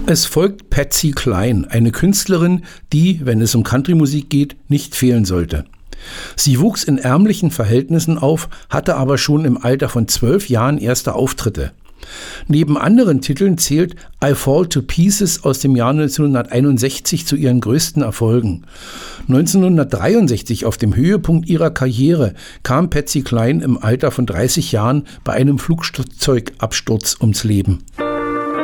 Es folgt Patsy Cline, eine Künstlerin, die, wenn es um Country-Musik geht, nicht fehlen sollte. Sie wuchs in ärmlichen Verhältnissen auf, hatte aber schon im Alter von 12 Jahren erste Auftritte. Neben anderen Titeln zählt I Fall to Pieces aus dem Jahr 1961 zu ihren größten Erfolgen. 1963, auf dem Höhepunkt ihrer Karriere, kam Patsy Cline im Alter von 30 Jahren bei einem Flugzeugabsturz ums Leben.